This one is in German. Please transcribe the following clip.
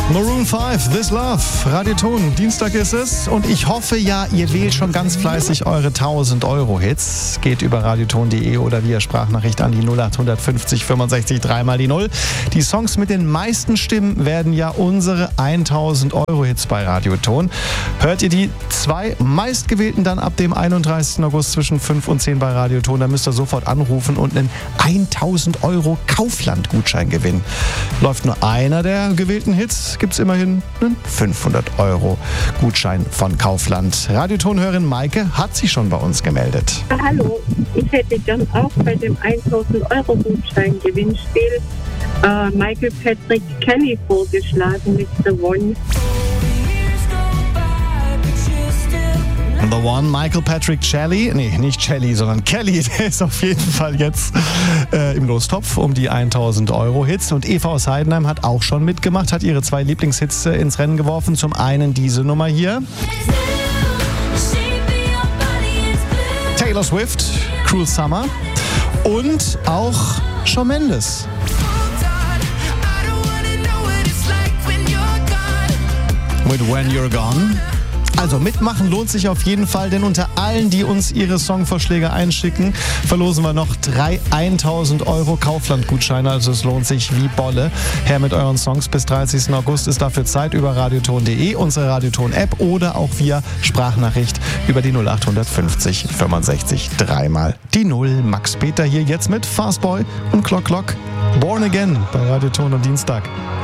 Maroon 5, This Love, Radioton, Dienstag ist es und ich hoffe ja, ihr wählt schon ganz fleißig eure 1000 Euro Hits. Geht über radioton.de oder via Sprachnachricht an die 0850 65 3 mal die 0. Die Songs mit den meisten Stimmen werden ja unsere 1000 Euro Hits bei Radioton. Hört ihr die 2 meistgewählten dann ab dem 31. August zwischen 5 und 10 bei Radioton, dann müsst ihr sofort anrufen und einen 1000 Euro Kaufland-Gutschein gewinnen. Läuft nur einer der gewählten Hits, gibt es immerhin einen 500 Euro Gutschein von Kaufland. Radiotonhörerin Maike hat sich schon bei uns gemeldet. Hallo, ich hätte gern auch bei dem 1000 Euro Gutschein Gewinnspiel Michael Patrick Kelly vorgeschlagen mit The One. The One, Michael Patrick Kelly, nee, nicht Kelly, sondern Kelly, der ist auf jeden Fall jetzt im Lostopf um die 1000 Euro Hits. Und Eva aus Heidenheim hat auch schon mitgemacht, hat ihre 2 Lieblingshits ins Rennen geworfen. Zum einen diese Nummer hier. Taylor Swift, Cruel Summer und auch Shawn Mendes. With When You're Gone. Also mitmachen lohnt sich auf jeden Fall, denn unter allen, die uns ihre Songvorschläge einschicken, verlosen wir noch 3 1000 Euro Kaufland-Gutscheine. Also es lohnt sich wie Bolle. Her mit euren Songs. Bis 30. August ist dafür Zeit über radioton.de, unsere Radioton-App oder auch via Sprachnachricht über die 0850 65 3 mal die 0. Max Peter hier jetzt mit Fastboy und Clock Clock. Born Again bei Radioton am Dienstag.